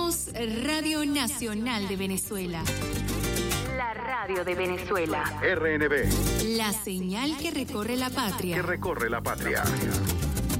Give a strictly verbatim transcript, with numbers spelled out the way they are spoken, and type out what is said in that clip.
Somos Radio Nacional de Venezuela. La radio de Venezuela. R N V. La señal que recorre la patria. Que recorre la patria.